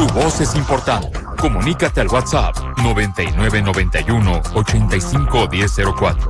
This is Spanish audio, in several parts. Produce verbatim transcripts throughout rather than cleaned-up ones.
Tu voz es importante. Comunícate al WhatsApp noventa y nueve noventa y uno ochenta y cinco diez cero cuatro.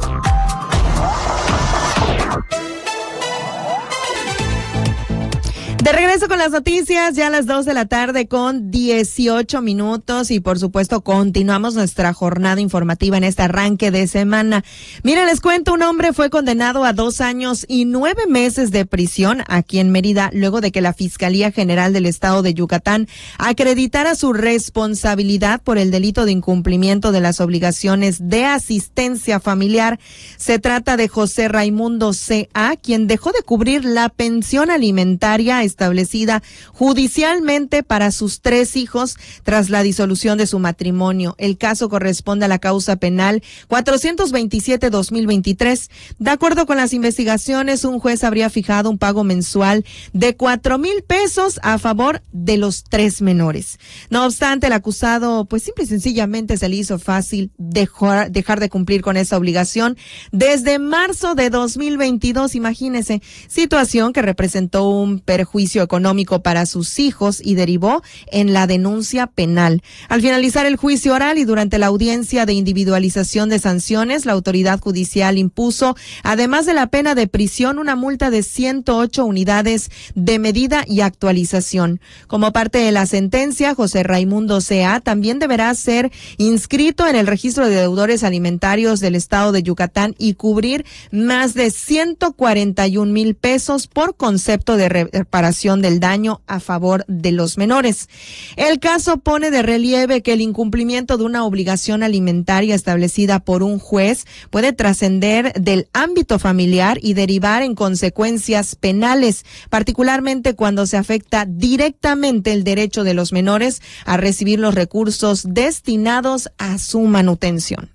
De regreso con las noticias, ya a las dos de la tarde con dieciocho minutos y por supuesto continuamos nuestra jornada informativa en este arranque de semana. Mira, les cuento, un hombre fue condenado a dos años y nueve meses de prisión aquí en Mérida luego de que la Fiscalía General del Estado de Yucatán acreditara su responsabilidad por el delito de incumplimiento de las obligaciones de asistencia familiar. Se trata de José Raimundo C A, quien dejó de cubrir la pensión alimentaria establecida judicialmente para sus tres hijos tras la disolución de su matrimonio. El caso corresponde a la causa penal cuatrocientos veintisiete guión dos mil veintitrés. De acuerdo con las investigaciones, un juez habría fijado un pago mensual de cuatro mil pesos a favor de los tres menores. No obstante, el acusado, pues simple y sencillamente se le hizo fácil dejar, dejar de cumplir con esa obligación desde marzo de dos mil veintidós. Imagínese, situación que representó un perjuicio económico para sus hijos y derivó en la denuncia penal. Al finalizar el juicio oral y durante la audiencia de individualización de sanciones, la autoridad judicial impuso, además de la pena de prisión, una multa de ciento ocho unidades de medida y actualización. Como parte de la sentencia, José Raimundo C A también deberá ser inscrito en el registro de deudores alimentarios del estado de Yucatán y cubrir más de ciento cuarenta y un mil pesos por concepto de reparación del daño a favor de los menores. El caso pone de relieve que el incumplimiento de una obligación alimentaria establecida por un juez puede trascender del ámbito familiar y derivar en consecuencias penales, particularmente cuando se afecta directamente el derecho de los menores a recibir los recursos destinados a su manutención.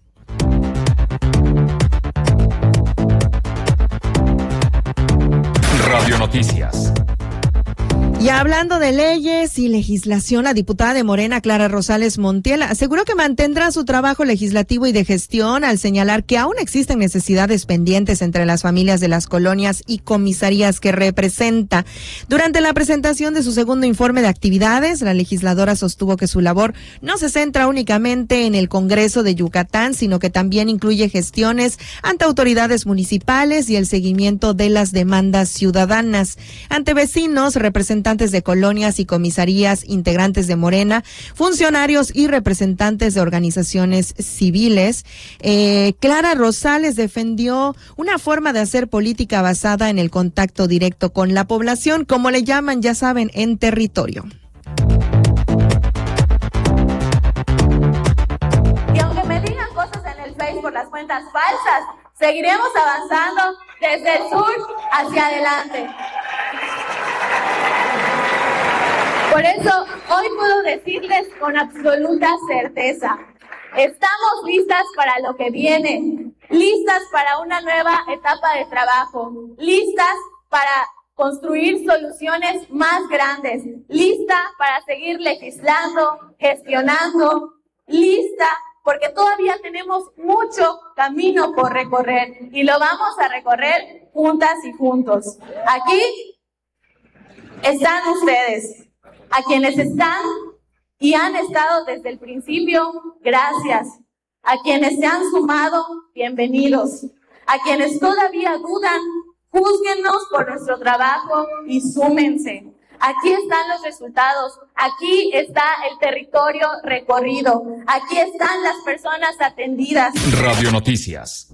Radio Noticias. Y hablando de leyes y legislación, la diputada de Morena, Clara Rosales Montiel, aseguró que mantendrá su trabajo legislativo y de gestión al señalar que aún existen necesidades pendientes entre las familias de las colonias y comisarías que representa. Durante la presentación de su segundo informe de actividades, la legisladora sostuvo que su labor no se centra únicamente en el Congreso de Yucatán, sino que también incluye gestiones ante autoridades municipales y el seguimiento de las demandas ciudadanas. Ante vecinos, representantes de colonias y comisarías, integrantes de Morena, funcionarios y representantes de organizaciones civiles, eh, Clara Rosales defendió una forma de hacer política basada en el contacto directo con la población, como le llaman, ya saben, en territorio. Y aunque me digan cosas en el Face por las cuentas falsas, seguiremos avanzando desde el sur hacia adelante. Por eso, hoy puedo decirles con absoluta certeza, estamos listas para lo que viene, listas para una nueva etapa de trabajo, listas para construir soluciones más grandes, lista para seguir legislando, gestionando, lista porque todavía tenemos mucho camino por recorrer y lo vamos a recorrer juntas y juntos. Aquí están ustedes. A quienes están y han estado desde el principio, gracias. A quienes se han sumado, bienvenidos. A quienes todavía dudan, júzguennos por nuestro trabajo y súmense. Aquí están los resultados, aquí está el territorio recorrido, aquí están las personas atendidas. Radio Noticias.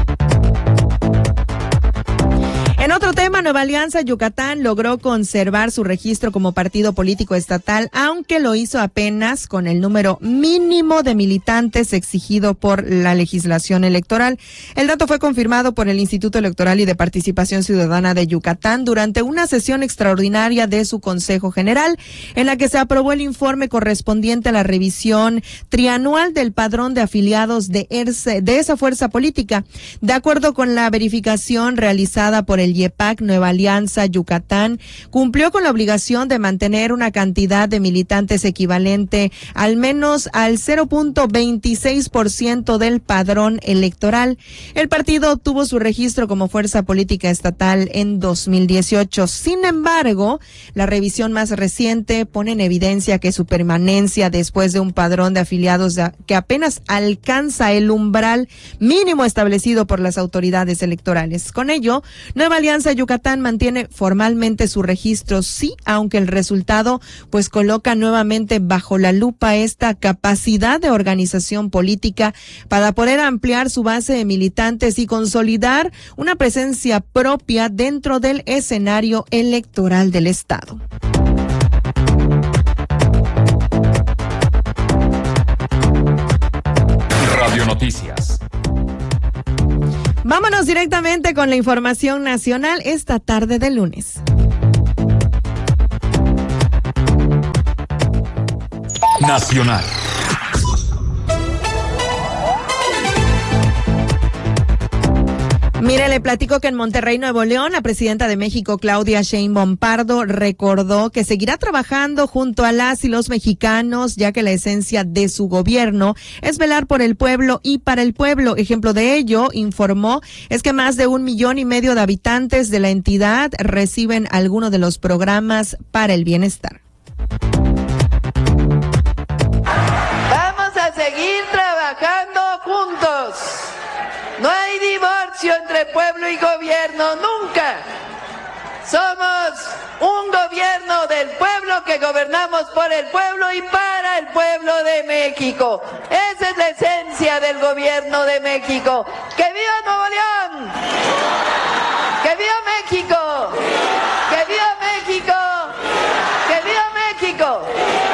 En otro tema, Nueva Alianza Yucatán logró conservar su registro como partido político estatal, aunque lo hizo apenas con el número mínimo de militantes exigido por la legislación electoral. El dato fue confirmado por el Instituto Electoral y de Participación Ciudadana de Yucatán durante una sesión extraordinaria de su Consejo General, en la que se aprobó el informe correspondiente a la revisión trianual del padrón de afiliados de, E R C E, de esa fuerza política. De acuerdo con la verificación realizada por el del I E P A C Nueva Alianza Yucatán cumplió con la obligación de mantener una cantidad de militantes equivalente al menos al cero punto veintiséis por ciento del padrón electoral. El partido obtuvo su registro como fuerza política estatal en dos mil dieciocho. Sin embargo, la revisión más reciente pone en evidencia que su permanencia después de un padrón de afiliados que apenas alcanza el umbral mínimo establecido por las autoridades electorales. Con ello, Nueva Alianza Yucatán mantiene formalmente su registro, sí, aunque el resultado pues coloca nuevamente bajo la lupa esta capacidad de organización política para poder ampliar su base de militantes y consolidar una presencia propia dentro del escenario electoral del Estado. Radio Noticias. Vámonos directamente con la información nacional esta tarde de lunes. Nacional. Mire, le platico que en Monterrey, Nuevo León, la presidenta de México, Claudia Sheinbaum Pardo, recordó que seguirá trabajando junto a las y los mexicanos, ya que la esencia de su gobierno es velar por el pueblo y para el pueblo. Ejemplo de ello, informó, es que más de un millón y medio de habitantes de la entidad reciben alguno de los programas para el bienestar. Vamos a seguir trabajando juntos. No hay divorcio entre pueblo y gobierno, nunca. Somos un gobierno del pueblo que gobernamos por el pueblo y para el pueblo de México. Esa es la esencia del gobierno de México. ¡Que viva Nuevo León! ¡Que viva México! ¡Que viva México! ¡Que viva México!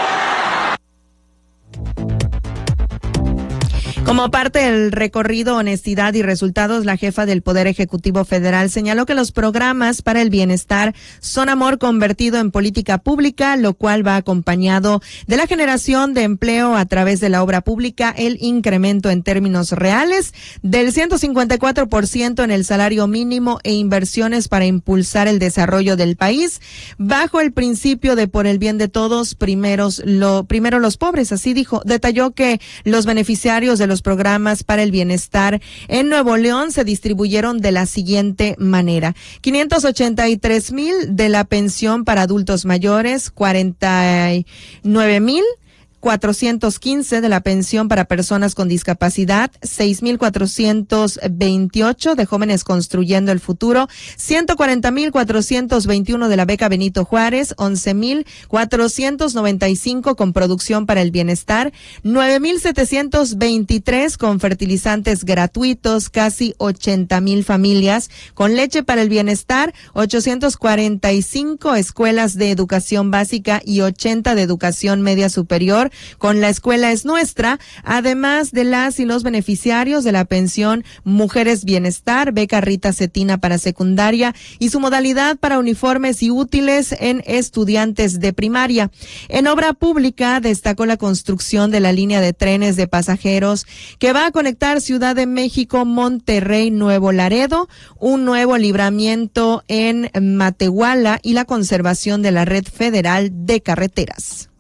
Como parte del recorrido Honestidad y Resultados, la jefa del Poder Ejecutivo Federal señaló que los programas para el bienestar son amor convertido en política pública, lo cual va acompañado de la generación de empleo a través de la obra pública, el incremento en términos reales del ciento cincuenta y cuatro por ciento en el salario mínimo e inversiones para impulsar el desarrollo del país, bajo el principio de por el bien de todos, primeros lo, primero los pobres. Así dijo. Detalló que los beneficiarios de los programas para el bienestar en Nuevo León se distribuyeron de la siguiente manera: quinientos ochenta y tres mil de la pensión para adultos mayores, cuarenta y nueve mil cuatrocientos quince de la pensión para personas con discapacidad, seis mil cuatrocientos veintiocho de Jóvenes Construyendo el Futuro, ciento cuarenta mil cuatrocientos veintiuno de la beca Benito Juárez, once mil cuatrocientos noventa y cinco con Producción para el Bienestar, nueve mil setecientos veintitrés con fertilizantes gratuitos, casi ochenta mil familias con Leche para el Bienestar, ochocientos cuarenta y cinco escuelas de educación básica y ochenta de educación media superior con La Escuela es Nuestra, además de las y los beneficiarios de la pensión Mujeres Bienestar, beca Rita Cetina para secundaria y su modalidad para uniformes y útiles en estudiantes de primaria. En obra pública destacó la construcción de la línea de trenes de pasajeros que va a conectar Ciudad de México, Monterrey, Nuevo Laredo, un nuevo libramiento en Matehuala y la conservación de la red federal de carreteras.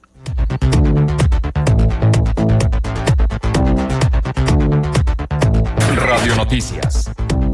Radio Noticias.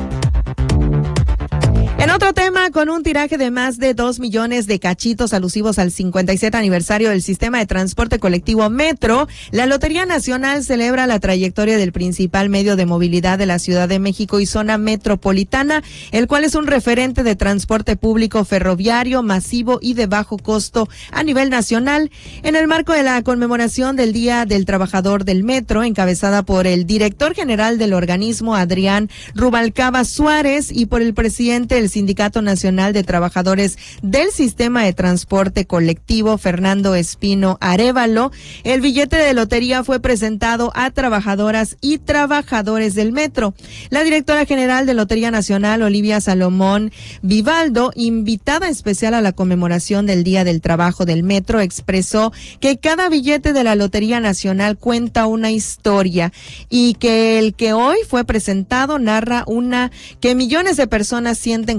En otro tema, con un tiraje de más de dos millones de cachitos alusivos al cincuenta y siete aniversario del sistema de transporte colectivo Metro, la Lotería Nacional celebra la trayectoria del principal medio de movilidad de la Ciudad de México y zona metropolitana, el cual es un referente de transporte público ferroviario, masivo y de bajo costo a nivel nacional. En el marco de la conmemoración del Día del Trabajador del Metro, encabezada por el director general del organismo, Adrián Rubalcaba Suárez, y por el presidente del Sindicato Nacional de Trabajadores del Sistema de Transporte Colectivo, Fernando Espino Arévalo, el billete de lotería fue presentado a trabajadoras y trabajadores del metro. La directora general de Lotería Nacional, Olivia Salomón Vivaldo, invitada especial a la conmemoración del Día del Trabajo del Metro, expresó que cada billete de la Lotería Nacional cuenta una historia y que el que hoy fue presentado narra una que millones de personas sienten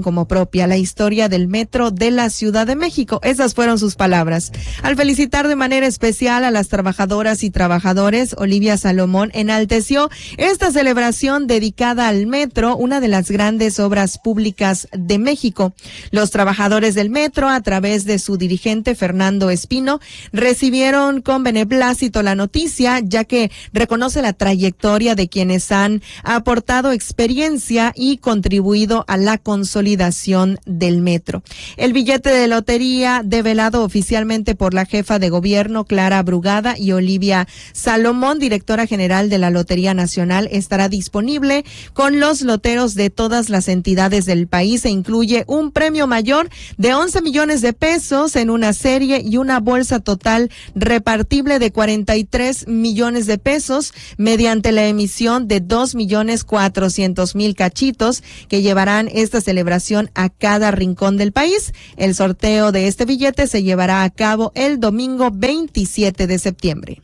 como propia la historia del metro de la Ciudad de México. Esas fueron sus palabras. Al felicitar de manera especial a las trabajadoras y trabajadores, Olivia Salomón enalteció esta celebración dedicada al metro, una de las grandes obras públicas de México. Los trabajadores del metro, a través de su dirigente Fernando Espino, recibieron con beneplácito la noticia, ya que reconoce la trayectoria de quienes han aportado experiencia y contribuido a la consolidación del metro. El billete de lotería, develado oficialmente por la jefa de gobierno Clara Brugada y Olivia Salomón, directora general de la Lotería Nacional, estará disponible con los loteros de todas las entidades del país e incluye un premio mayor de once millones de pesos en una serie y una bolsa total repartible de cuarenta y tres millones de pesos mediante la emisión de dos millones cuatrocientos mil cachitos que llevarán esta celebración a cada rincón del país. El sorteo de este billete se llevará a cabo el domingo veintisiete de septiembre.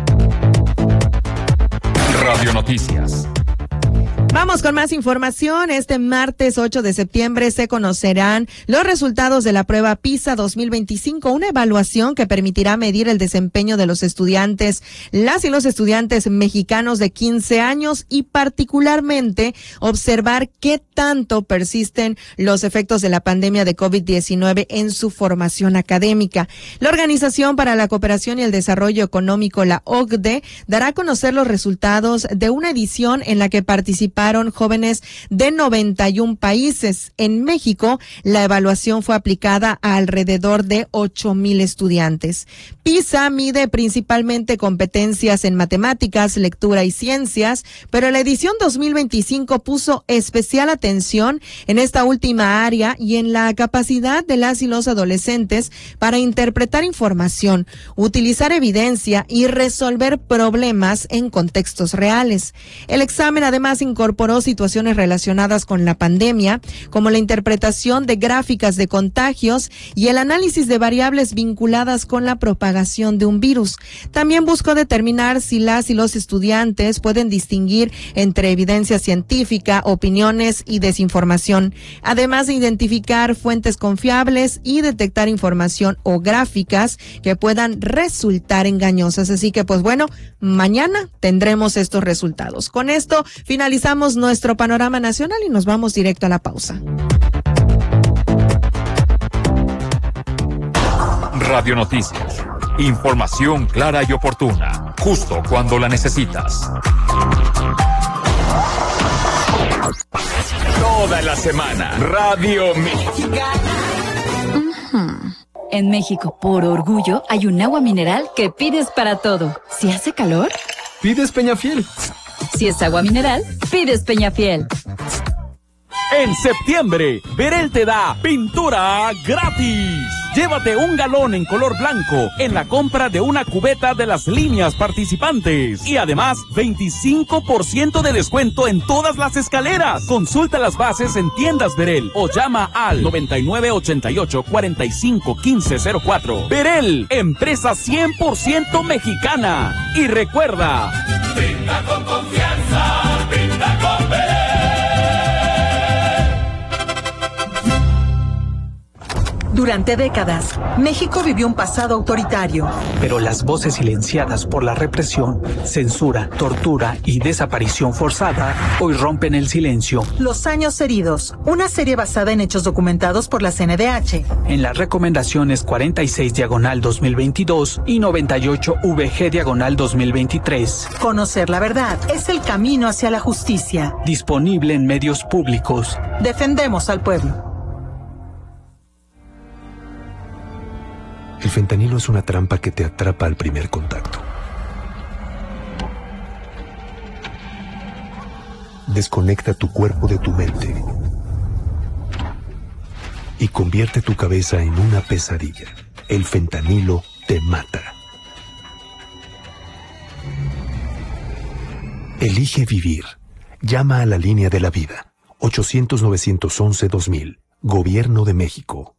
Radio Noticias. Vamos con más información. Este martes ocho de septiembre se conocerán los resultados de la prueba PISA dos mil veinticinco, una evaluación que permitirá medir el desempeño de los estudiantes, las y los estudiantes mexicanos de quince años y particularmente observar qué tanto persisten los efectos de la pandemia de COVID diecinueve en su formación académica. La Organización para la Cooperación y el Desarrollo Económico, la O C D E, dará a conocer los resultados de una edición en la que participaron jóvenes de noventa y un países. En México, la evaluación fue aplicada a alrededor de ocho mil estudiantes. PISA mide principalmente competencias en matemáticas, lectura y ciencias, pero la edición dos mil veinticinco puso especial atención en esta última área y en la capacidad de las y los adolescentes para interpretar información, utilizar evidencia y resolver problemas en contextos reales. El examen además incorporó situaciones relacionadas con la pandemia, como la interpretación de gráficas de contagios y el análisis de variables vinculadas con la propagación de un virus. También buscó determinar si las y los estudiantes pueden distinguir entre evidencia científica, opiniones y desinformación, además de identificar fuentes confiables y detectar información o gráficas que puedan resultar engañosas. Así que, pues bueno, mañana tendremos estos resultados. Con esto finalizamos nuestro panorama nacional y nos vamos directo a la pausa. Radio Noticias. Información clara y oportuna, justo cuando la necesitas. Toda la semana, Radio Mexicana. Uh-huh. En México, por orgullo, hay un agua mineral que pides para todo. Si hace calor, pides Peñafiel. Si es agua mineral, pides Peñafiel. En septiembre, Berel te da pintura gratis. Llévate un galón en color blanco en la compra de una cubeta de las líneas participantes. Y además, veinticinco por ciento de descuento en todas las escaleras. Consulta las bases en tiendas Berel o llama al noventa y nueve ochenta y ocho cuarenta y cinco quince cero cuatro. Berel, empresa cien por ciento mexicana. Y recuerda, pinta con confianza, pinta con Berel. Durante décadas, México vivió un pasado autoritario. Pero las voces silenciadas por la represión, censura, tortura y desaparición forzada hoy rompen el silencio. Los años heridos, una serie basada en hechos documentados por la C N D H. En las recomendaciones cuarenta y seis diagonal dos mil veintidós y noventa y ocho V G diagonal dos mil veintitrés. Conocer la verdad es el camino hacia la justicia. Disponible en medios públicos. Defendemos al pueblo. El fentanilo es una trampa que te atrapa al primer contacto. Desconecta tu cuerpo de tu mente y convierte tu cabeza en una pesadilla. El fentanilo te mata. Elige vivir. Llama a la línea de la vida. ochocientos nueve once dos mil. Gobierno de México.